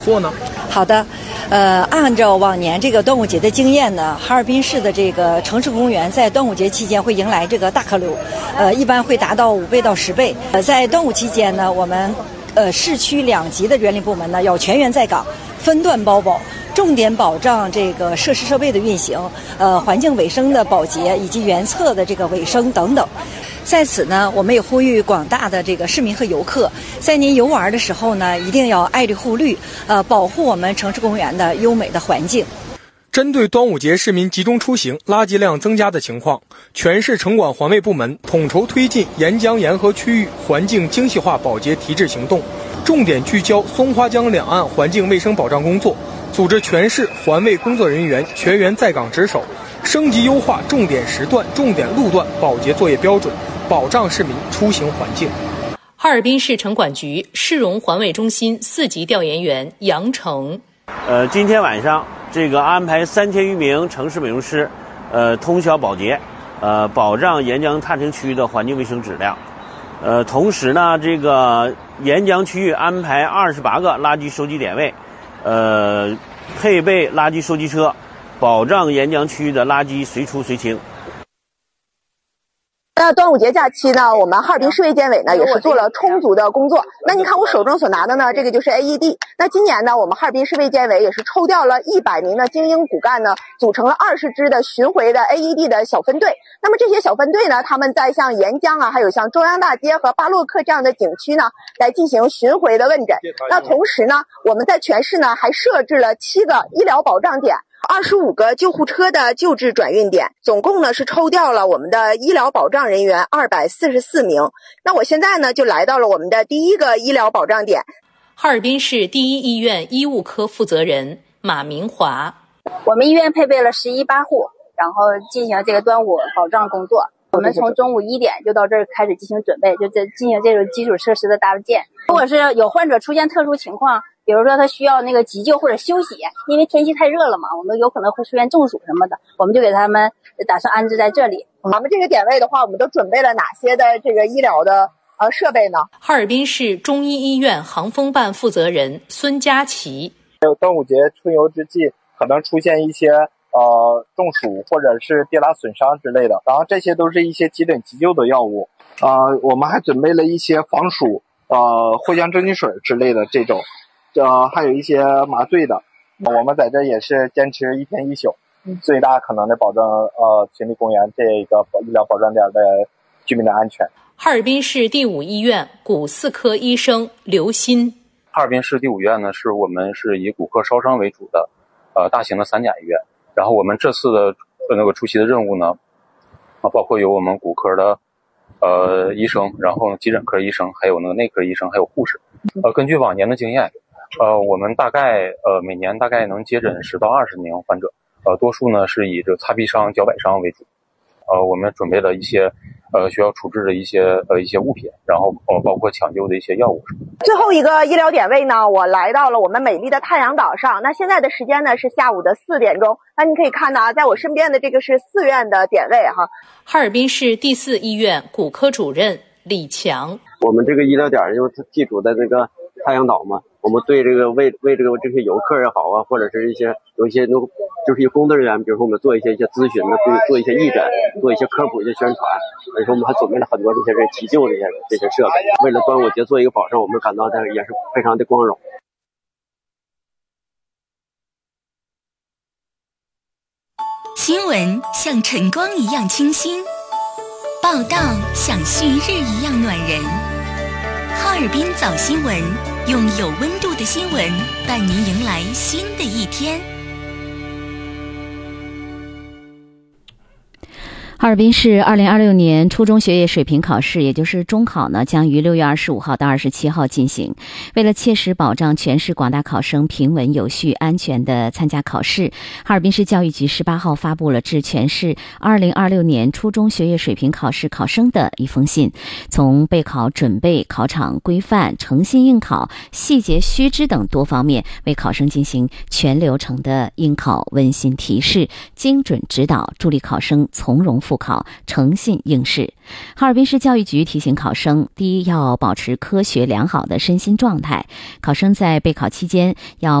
做呢？ 好的，按照往年这个端午节的经验呢，哈尔滨市的这个城市公园在端午节期间会迎来这个大客流，一般会达到5倍到10倍。在端午期间呢，我们市区2级的园林部门呢要全员在岗，分段包保，重点保障这个设施设备的运行，环境卫生的保洁以及园侧的这个卫生等等。在此呢，我们也呼吁广大的这个市民和游客，在您游玩的时候呢，一定要爱绿护绿，保护我们城市公园的优美的环境。 针对端午节市民集中出行、垃圾量增加的情况，全市城管环卫部门统筹推进沿江沿河区域环境精细化保洁提质行动，重点聚焦松花江两岸环境卫生保障工作，组织全市环卫工作人员全员在岗值守，升级优化重点时段、重点路段保洁作业标准，保障市民出行环境。 哈尔滨市城管局市容环卫中心4级调研员杨成， 今天晚上这个安排3000余名城市美容师，通宵保洁，保障沿江踏青区的环境卫生质量。同时呢，这个沿江区域安排28个垃圾收集点位，配备垃圾收集车，保障沿江区域的垃圾随出随清。 那端午节假期呢，我们哈尔滨市卫健委呢也是做了充足的工作。那你看我手中所拿的呢，这个就是 AED。那今年呢，我们哈尔滨市卫健委也是抽调了100名的精英骨干呢，组成了20支的巡回的 AED 的小分队。那么这些小分队呢，他们在像沿江啊，还有像中央大街和巴洛克这样的景区呢，来进行巡回的问诊。那同时呢，我们在全市呢还设置了7个医疗保障点。25个救护车的救治转运点，总共呢是抽调了我们的医疗保障人员244名。那我现在呢就来到了我们的第1个医疗保障点， 哈尔滨市第一医院医务科负责人马明华。 我们医院配备了11巴户，然后进行这个端午保障工作。我们从中午1点就到这儿开始进行准备，就进行这种基础设施的搭建。如果是有患者出现特殊情况，比如说他需要那个急救或者休息，因为天气太热了嘛，我们有可能会出现中暑什么的，我们就给他们打算安置在这里。 咱们这个点位的话，我们都准备了哪些的这个医疗的设备呢？ 哈尔滨市中医医院航风办负责人孙佳琪。 端午节春游之际，可能出现一些中暑或者是跌打损伤之类的，然后这些都是一些急诊急救的药物。我们还准备了一些防暑藿香正气水之类的这种，还有一些麻醉的。我们在这也是坚持1天1宿，最大可能的保证群力公园这个医疗保障点的居民的安全。 哈尔滨市第5医院骨4科医生刘鑫。 哈尔滨市第5医院呢，我们是以骨科烧伤为主的大型的3甲医院。然后我们这次的那个出席的任务呢，包括有我们骨科的医生，然后急诊科医生，还有那个内科医生，还有护士。根据往年的经验，我们大概每年大概能接诊10到20名患者，多数呢是以这擦臂伤、脚崴伤为主。我们准备了一些需要处置的一些物品，然后包括抢救的一些药物。 最后一个医疗点位呢，我来到了我们美丽的太阳岛上。那现在的时间呢是下午的4点钟。那你可以看到啊，在我身边的这个是4院的点位哈。 哈尔滨市第4医院骨科主任李强。 我们这个医疗点就地处在这个太阳岛嘛，我们对这个为这些游客也好啊，或者是有一些就是一些工作人员，比如说我们做一些咨询的，做一些义诊，做一些科普、一些宣传。所以说我们还准备了很多这些急救的这些设备，为了端午节做一个保障，我们感到也是非常的光荣。 新闻像晨光一样清新，报道像旭日一样暖人。哈尔滨早新闻，用有温度的新闻带您迎来新的一天。 哈尔滨市2026年初中学业水平考试，也就是中考呢，将于6月25号到27号进行。为了切实保障全市广大考生平稳有序、安全的参加考试，哈尔滨市教育局18号发布了致全市2026年初中学业水平考试考生的一封信，从备考准备、考场规范、诚信应考、细节须知等多方面，为考生进行全流程的应考温馨提示、精准指导，助力考生从容复考，诚信应试。哈尔滨市教育局提醒考生，第一，要保持科学良好的身心状态，考生在备考期间要